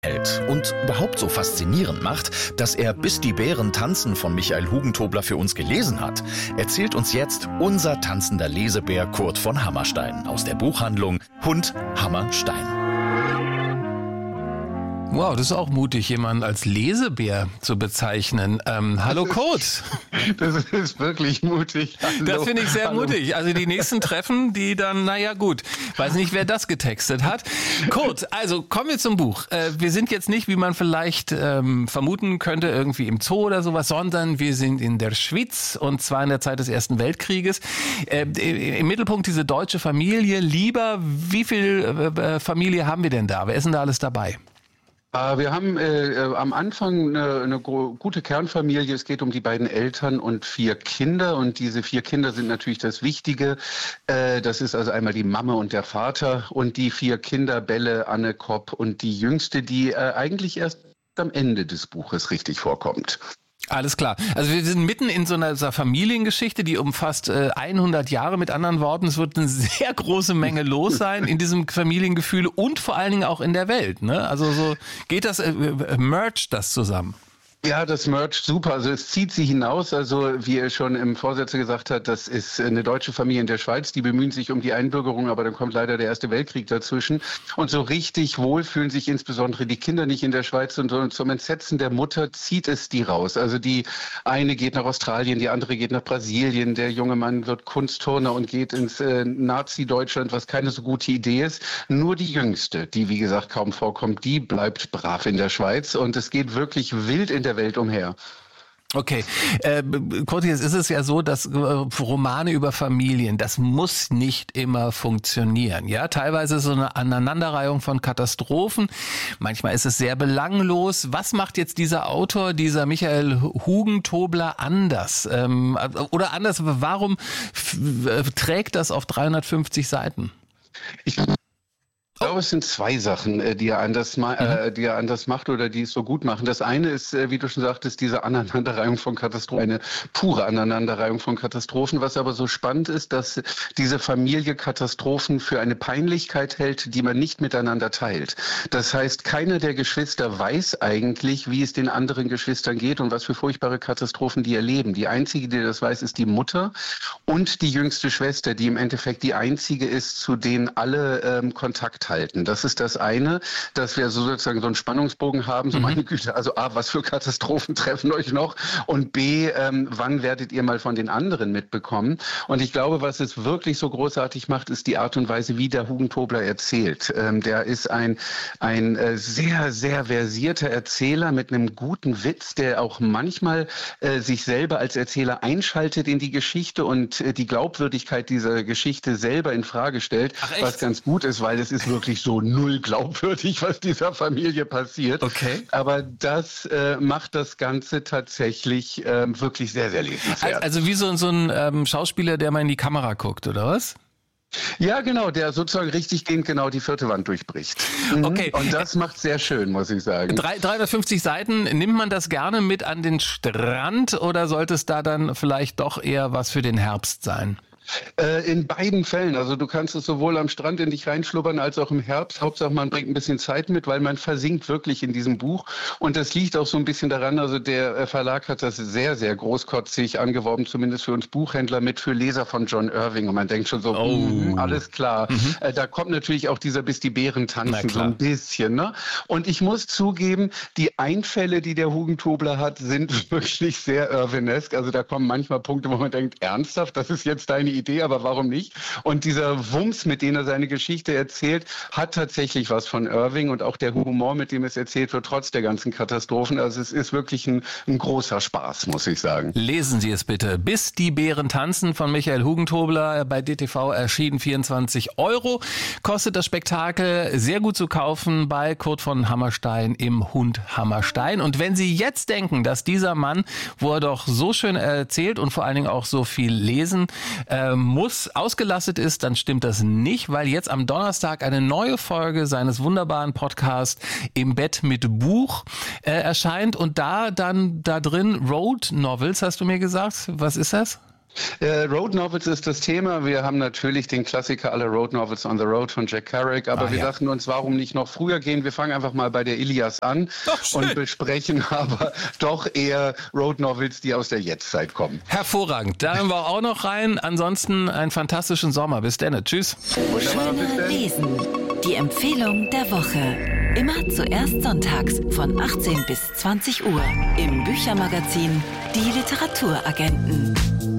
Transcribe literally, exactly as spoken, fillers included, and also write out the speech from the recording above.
hält und überhaupt so faszinierend macht, dass er Bis die Bären tanzen von Michael Hugentobler für uns gelesen hat, erzählt uns jetzt unser tanzender Lesebär Kurt von Hammerstein aus der Buchhandlung Hund Hammer Stein. Wow, das ist auch mutig, jemanden als Lesebär zu bezeichnen. Ähm, hallo Kurt. Das ist wirklich mutig. Hallo. Das finde ich sehr Hallo. mutig. Also die nächsten Treffen, die dann, naja gut, weiß nicht, wer das getextet hat. Kurt, also kommen wir zum Buch. Äh, wir sind jetzt nicht, wie man vielleicht ähm, vermuten könnte, irgendwie im Zoo oder sowas, sondern wir sind in der Schweiz und zwar in der Zeit des Ersten Weltkrieges. Äh, Im Mittelpunkt diese deutsche Familie. Lieber, wie viel äh, Familie haben wir denn da? Wer ist denn da alles dabei? Wir haben äh, am Anfang eine, eine gute Kernfamilie. Es geht um die beiden Eltern und vier Kinder. Und diese vier Kinder sind natürlich das Wichtige. Äh, das ist also einmal die Mama und der Vater und die vier Kinder, Belle, Anne, Kopp und die Jüngste, die äh, eigentlich erst am Ende des Buches richtig vorkommt. Alles klar. Also wir sind mitten in so einer, so einer Familiengeschichte, die umfasst äh, hundert Jahre. Mit anderen Worten, es wird eine sehr große Menge los sein in diesem Familiengefühl und vor allen Dingen auch in der Welt. Ne? Also so geht das, äh, mergt das zusammen. Ja, das mercht super. Also es zieht sie hinaus. Also wie er schon im Vorsätze gesagt hat, das ist eine deutsche Familie in der Schweiz. Die bemühen sich um die Einbürgerung, aber dann kommt leider der Erste Weltkrieg dazwischen. Und so richtig wohl fühlen sich insbesondere die Kinder nicht in der Schweiz. Und zum Entsetzen der Mutter zieht es die raus. Also die eine geht nach Australien, die andere geht nach Brasilien. Der junge Mann wird Kunstturner und geht ins äh, Nazi-Deutschland, was keine so gute Idee ist. Nur die Jüngste, die wie gesagt kaum vorkommt, die bleibt brav in der Schweiz. Und es geht wirklich wild in der Welt umher. Okay, äh, Kurt, jetzt ist es ja so, dass äh, Romane über Familien, das muss nicht immer funktionieren. Ja, teilweise ist so eine Aneinanderreihung von Katastrophen. Manchmal ist es sehr belanglos. Was macht jetzt dieser Autor, dieser Michael Hugentobler anders? Ähm, oder anders, warum f- trägt das auf dreihundertfünfzig Seiten? Ich Ich glaube, es sind zwei Sachen, die er anders, äh, die er anders macht oder die es so gut machen. Das eine ist, wie du schon sagtest, diese Aneinanderreihung von Katastrophen, eine pure Aneinanderreihung von Katastrophen. Was aber so spannend ist, dass diese Familie Katastrophen für eine Peinlichkeit hält, die man nicht miteinander teilt. Das heißt, keiner der Geschwister weiß eigentlich, wie es den anderen Geschwistern geht und was für furchtbare Katastrophen die erleben. Die einzige, die das weiß, ist die Mutter und die jüngste Schwester, die im Endeffekt die einzige ist, zu denen alle ähm, Kontakt haben. Halten. Das ist das eine, dass wir so sozusagen so einen Spannungsbogen haben, so mhm. meine Güte, also A, was für Katastrophen treffen euch noch und B, ähm, wann werdet ihr mal von den anderen mitbekommen? Und ich glaube, was es wirklich so großartig macht, ist die Art und Weise, wie der Hugentobler erzählt. Ähm, der ist ein, ein äh, sehr, sehr versierter Erzähler mit einem guten Witz, der auch manchmal äh, sich selber als Erzähler einschaltet in die Geschichte und äh, die Glaubwürdigkeit dieser Geschichte selber in Frage stellt, was ganz gut ist, weil es ist wirklich wirklich so null glaubwürdig, was dieser Familie passiert. Okay. Aber das äh, macht das Ganze tatsächlich äh, wirklich sehr, sehr lesenswert. Also wie so, so ein ähm, Schauspieler, der mal in die Kamera guckt, oder was? Ja, genau, der sozusagen richtig gehend genau die vierte Wand durchbricht. Mhm. Okay. Und das macht sehr schön, muss ich sagen. dreihundertfünfzig Seiten, nimmt man das gerne mit an den Strand oder sollte es da dann vielleicht doch eher was für den Herbst sein? In beiden Fällen. Also du kannst es sowohl am Strand in dich reinschlubbern als auch im Herbst. Hauptsache man bringt ein bisschen Zeit mit, weil man versinkt wirklich in diesem Buch. Und das liegt auch so ein bisschen daran, also der Verlag hat das sehr, sehr großkotzig angeworben, zumindest für uns Buchhändler mit, für Leser von John Irving. Und man denkt schon so, oh. mh, alles klar. Mhm. Da kommt natürlich auch dieser Bis die Bären tanzen so ein bisschen. Ne? Und ich muss zugeben, die Einfälle, die der Hugentobler hat, sind wirklich sehr Irvinesk. Also da kommen manchmal Punkte, wo man denkt, ernsthaft, das ist jetzt deine Idee, aber warum nicht? Und dieser Wumms, mit dem er seine Geschichte erzählt, hat tatsächlich was von Irving und auch der Humor, mit dem es erzählt wird, trotz der ganzen Katastrophen. Also es ist wirklich ein, ein großer Spaß, muss ich sagen. Lesen Sie es bitte. Bis die Bären tanzen von Michael Hugentobler, bei D T V erschienen, vierundzwanzig Euro. Kostet das Spektakel, sehr gut zu kaufen bei Kurt von Hammerstein im Hund Hammerstein. Und wenn Sie jetzt denken, dass dieser Mann, wo er doch so schön erzählt und vor allen Dingen auch so viel lesen äh, muss, ausgelastet ist, dann stimmt das nicht, weil jetzt am Donnerstag eine neue Folge seines wunderbaren Podcasts Im Bett mit Buch äh, erscheint und da dann da drin Road Novels, hast du mir gesagt. Was ist das? Äh, Road Novels ist das Thema. Wir haben natürlich den Klassiker aller Road Novels On the Road von Jack Kerouac, aber ah, wir ja. dachten uns, warum nicht noch früher gehen? Wir fangen einfach mal bei der Ilias an Ach, und besprechen aber doch eher Road Novels, die aus der Jetztzeit kommen. Hervorragend. Da hören wir auch noch rein. Ansonsten einen fantastischen Sommer. Bis dann. Tschüss. Schöne Lesen. Die Empfehlung der Woche. Immer zuerst sonntags von achtzehn bis zwanzig Uhr im Büchermagazin Die Literaturagenten.